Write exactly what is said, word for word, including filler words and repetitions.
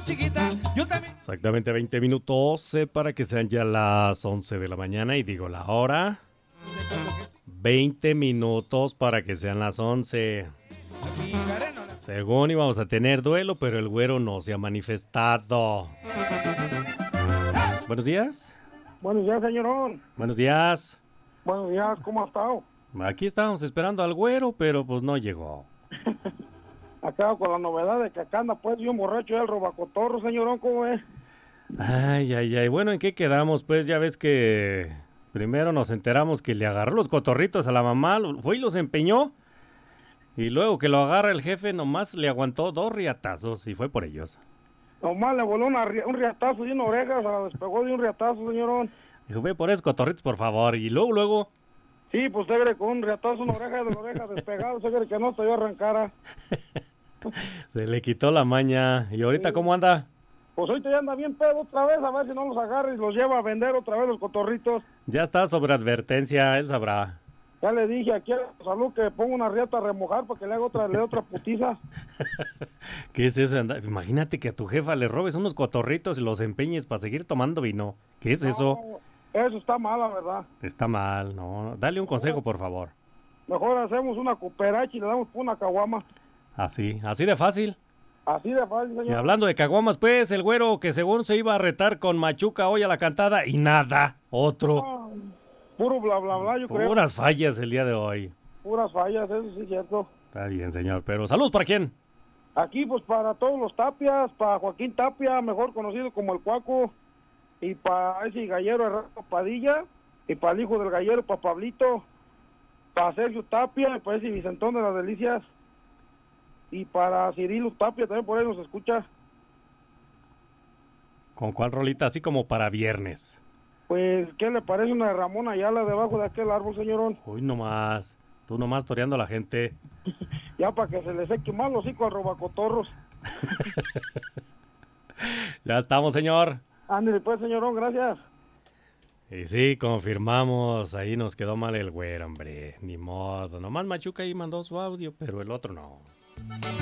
chiquita, yo también. Exactamente veinte minutos eh, para que sean ya las once de la mañana y digo la hora. veinte minutos para que sean las once. Según íbamos a tener duelo, pero el güero no se ha manifestado. Buenos días. Buenos días, señorón. Buenos días. Buenos días, ¿cómo ha estado? Aquí estábamos esperando al güero, pero pues no llegó. Acá con la novedad de que acá anda pues yo borracho y el robacotorro, señorón, ¿cómo es? Ay, ay, ay. Bueno, ¿en qué quedamos? Pues ya ves que primero nos enteramos que le agarró los cotorritos a la mamá, fue y los empeñó. Y luego que lo agarra el jefe, nomás le aguantó dos riatazos y fue por ellos. Nomás le voló una, un riatazo de una oreja, se la despegó de un riatazo, señorón. Dijo, ve por esos cotorritos, por favor. Y luego, luego... Sí, pues usted cree con un riatazo, una oreja de la oreja despegada, usted cree que no se yo arrancara. Se le quitó la maña. ¿Y ahorita sí. Cómo anda? Pues ahorita ya anda bien pedo otra vez, a ver si no los agarra y los lleva a vender otra vez los cotorritos. Ya está sobre advertencia, él sabrá. Ya le dije aquí a la salud que ponga una riata a remojar para que le haga otra, le dé otra putiza. ¿Qué es eso? Imagínate que a tu jefa le robes unos cotorritos y los empeñes para seguir tomando vino. ¿Qué es no, eso? Eso está mal, la verdad. Está mal, no. Dale un consejo, por favor. Mejor hacemos una cooperacha y le damos una caguama. Así, así de fácil. Así de fácil, señor. Y hablando de caguamas, pues, el güero que según se iba a retar con Machuca hoy a la cantada y nada, otro. No, puro bla, bla, bla, yo Puras creo. Puras fallas el día de hoy. Puras fallas, eso sí es cierto. Está bien, señor, pero ¿saludos para quién? Aquí, pues, para todos los Tapias, para Joaquín Tapia, mejor conocido como el Cuaco, y para ese gallero Herrero Padilla, y para el hijo del gallero, para Pablito, para Sergio Tapia, y para ese Vicentón de las Delicias, y para Cirilo Tapia, también por ahí nos escucha. ¿Con cuál rolita? Así como para viernes. Pues, ¿qué le parece una de Ramón Ayala debajo de aquel árbol, señorón? Uy, nomás, tú nomás toreando a la gente. Ya para que se le seque mal los hijos al robacotorros. Ya estamos, señor. Ándale pues, señorón, gracias. Y sí, confirmamos, ahí nos quedó mal el güero, hombre, ni modo. Nomás Machuca ahí mandó su audio, pero el otro no.